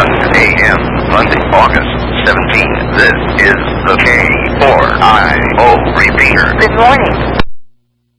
a.m., Monday, August 17. This is the K4IO repeater. Good morning.